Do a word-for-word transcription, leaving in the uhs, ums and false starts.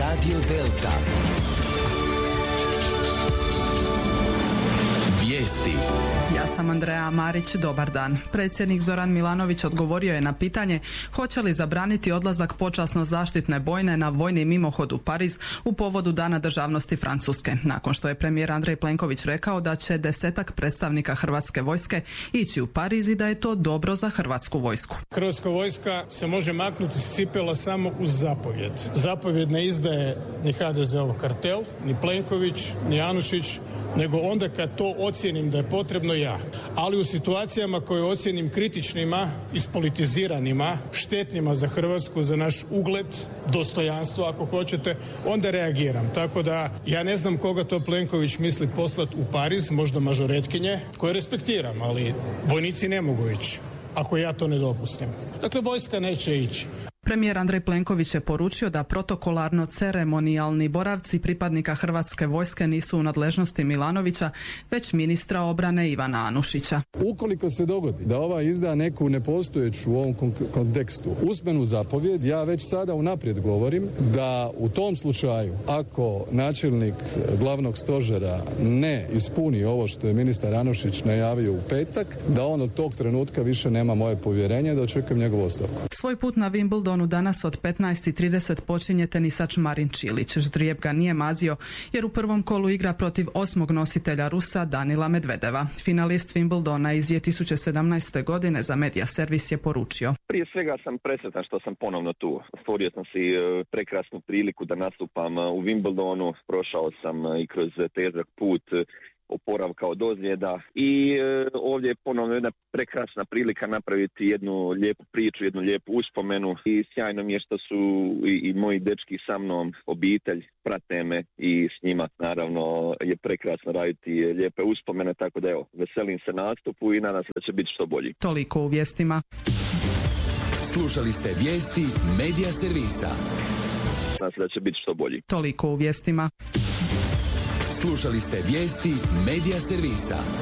Radio Delta. Vijesti. Ja sam Andreja Marić, dobar dan. Predsjednik Zoran Milanović odgovorio je na pitanje hoće li zabraniti odlazak počasno zaštitne bojne na vojni mimohod u Pariz u povodu Dana državnosti Francuske, nakon što je premijer Andrej Plenković rekao da će desetak predstavnika Hrvatske vojske ići u Pariz i da je to dobro za Hrvatsku vojsku. Hrvatska vojska se može maknuti s cipela samo uz zapovjed. Zapovjed ne izdaje ni ha de ze ov kartel, ni Plenković, ni Anušić, nego onda kad to ocijenim da je potrebno ja. Ali u situacijama koje ocijenim kritičnima, ispolitiziranima, štetnima za Hrvatsku, za naš ugled, dostojanstvo ako hoćete, onda reagiram. Tako da ja ne znam koga to Plenković misli poslati u Pariz, možda mažoretkinje, koje respektiram, ali vojnici ne mogu ići ako ja to ne dopustim. Dakle, vojska neće ići. Premijer Andrej Plenković je poručio da protokolarno ceremonijalni boravci pripadnika Hrvatske vojske nisu u nadležnosti Milanovića, već ministra obrane Ivana Anušića. Ukoliko se dogodi da ova izda neku nepostojeću u ovom kontekstu usmenu zapovjed, ja već sada unaprijed govorim da u tom slučaju, ako načelnik glavnog stožera ne ispuni ovo što je ministar Anušić najavio u petak, da on od tog trenutka više nema moje povjerenje, da očekujem njegovu ostavku. Svoj put na Wimbledonu danas od petnaest i trideset počinje tenisač Marin Čilić. Ždrijeb ga nije mazio jer u prvom kolu igra protiv osmog nositelja Rusa Danila Medvedeva. Finalist Wimbledona iz dvije tisuće sedamnaeste. godine za Media Servis je poručio: Prije svega sam presretan što sam ponovno tu. Stvorio sam si prekrasnu priliku da nastupam u Wimbledonu. Prošao sam i kroz težak put oporavka od ozljeda i e, ovdje je ponovno jedna prekrasna prilika napraviti jednu lijepu priču, jednu lijepu uspomenu i sjajno mi je što su i, i moji dečki sa mnom, obitelj, prate me i s njima naravno je prekrasno raditi lijepe uspomene, tako da evo, veselim se nastupu i nadam se da će biti što bolji. Toliko u vijestima. Slušali ste vijesti Media Servisa. Nadam se da će biti što bolji. Toliko u vijestima. Slušali ste vijesti Media Servisa.